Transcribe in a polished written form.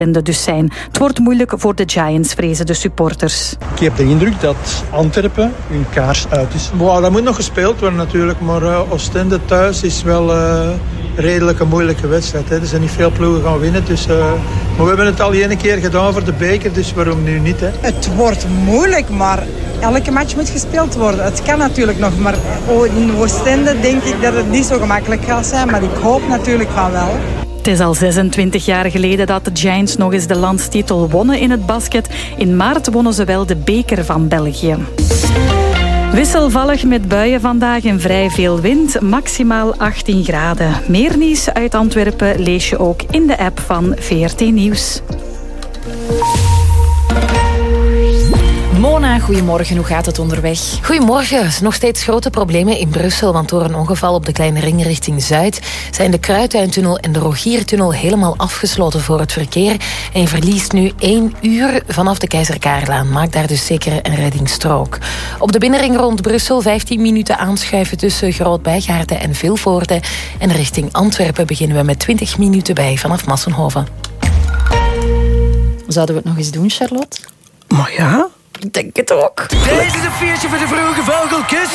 dus zijn. Het wordt moeilijk voor de Giants, vrezen de supporters. Ik heb de indruk dat Antwerpen hun kaars uit is. Wow, dat moet nog gespeeld worden natuurlijk, maar Oostende thuis is wel redelijk een moeilijke wedstrijd. Hè. Er zijn niet veel ploegen gaan winnen, dus, maar we hebben het al 1 keer gedaan voor de beker, dus waarom nu niet? Hè? Het wordt moeilijk, maar elke match moet gespeeld worden. Het kan natuurlijk nog, maar in Oostende denk ik dat het niet zo gemakkelijk gaat zijn, maar ik hoop natuurlijk van wel. Het is al 26 jaar geleden dat de Giants nog eens de landstitel wonnen in het basket. In maart wonnen ze wel de beker van België. Wisselvallig met buien vandaag en vrij veel wind, maximaal 18 graden. Meer nieuws uit Antwerpen lees je ook in de app van VRT Nieuws. Mona, goedemorgen. Hoe gaat het onderweg? Goedemorgen. Nog steeds grote problemen in Brussel, want door een ongeval op de Kleine Ring richting Zuid zijn de Kruituintunnel en de Rogiertunnel helemaal afgesloten voor het verkeer. En je verliest nu 1 uur vanaf de Keizer Karellaan. Maak daar dus zeker een reddingsstrook. Op de binnenring rond Brussel 15 minuten aanschuiven tussen Groot-Bijgaarden en Vilvoorde. En richting Antwerpen beginnen we met 20 minuten bij vanaf Massenhoven. Zouden we het nog eens doen, Charlotte? Maar ja. Ik denk het ook. Deze is een feestje voor de vroege vogelkus.